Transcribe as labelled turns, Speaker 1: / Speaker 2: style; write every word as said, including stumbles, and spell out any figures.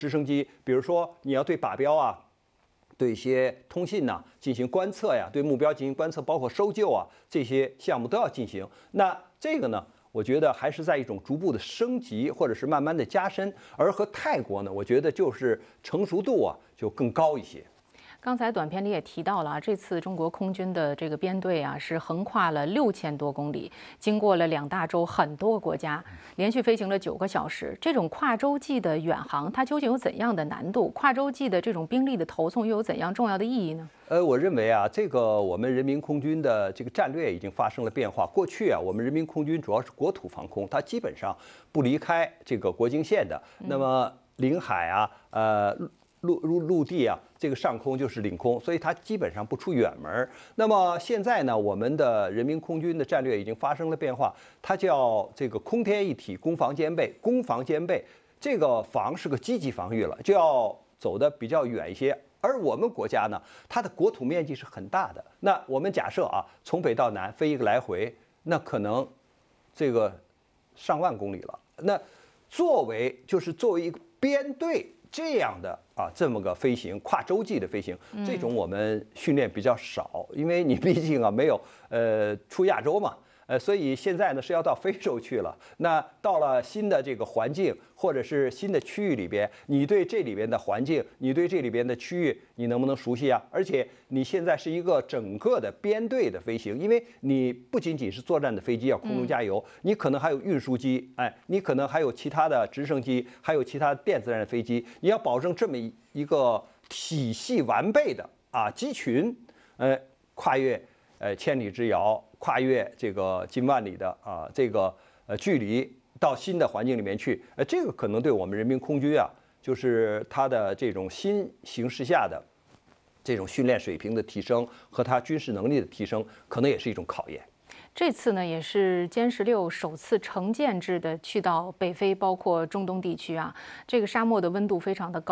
Speaker 1: 直升机，比如说你要对靶标啊。对一些通信呐、啊、进行观测呀，对目标进行观测，包括搜救啊这些项目都要进行。那这个呢，我觉得还是在一种逐步的升级，或者是慢慢的加深。而和泰国呢，我觉得就是成熟度啊就更高一些。
Speaker 2: 刚才短片里也提到了啊，这次中国空军的这个编队啊，是横跨了六千多公里，经过了两大洲很多个国家，连续飞行了九个小时。这种跨洲际的远航，它究竟有怎样的难度？跨洲际的这种兵力的投送又有怎样重要的意义呢？
Speaker 1: 呃，我认为啊，这个我们人民空军的这个战略已经发生了变化。过去啊，我们人民空军主要是国土防空，它基本上不离开这个国境线的。那么领海啊，呃。陆陆陆地啊，这个上空就是领空，所以它基本上不出远门。那么现在呢，我们的人民空军的战略已经发生了变化，它叫这个空天一体，攻防兼备。攻防兼备，这个防是个积极防御了，就要走得比较远一些。而我们国家呢，它的国土面积是很大的。那我们假设啊，从北到南飞一个来回，那可能这个上万公里了。那作为就是作为一个编队。这样的啊，这么个飞行，跨洲际的飞行，这种我们训练比较少，因为你毕竟啊没有呃出亚洲嘛，呃，所以现在呢是要到非洲去了。那到了新的这个环境或者是新的区域里边，你对这里边的环境，你对这里边的区域，你能不能熟悉啊？而且你现在是一个整个的编队的飞行，因为你不仅仅是作战的飞机要空中加油，你可能还有运输机，哎，你可能还有其他的直升机，还有其他电子战的飞机，你要保证这么一个体系完备的啊机群，呃，跨越呃千里之遥。跨越这个近万里的啊这个呃距离到新的环境里面去，呃，这个可能对我们人民空军啊，就是它的这种新形势下的这种训练水平的提升和它军事能力的提升，可能也是一种考验。
Speaker 2: 这次呢，也是歼十六首次成建制的去到北非，包括中东地区啊，这个沙漠的温度非常的高。